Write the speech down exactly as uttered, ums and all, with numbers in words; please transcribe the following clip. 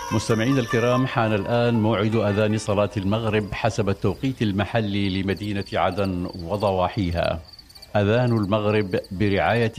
مستمعينا الكرام، حان الآن موعد أذان صلاة المغرب حسب التوقيت المحلي لمدينة عدن وضواحيها. أذان المغرب برعاية